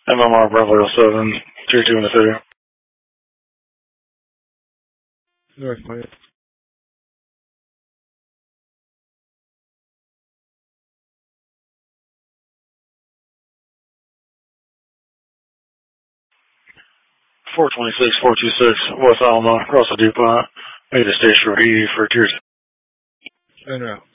MMR Bravo 07, Tier 2 in the city. North Point. .426, 426, West Alma, across the DuPont. Made a station road E for Tier 2. En route.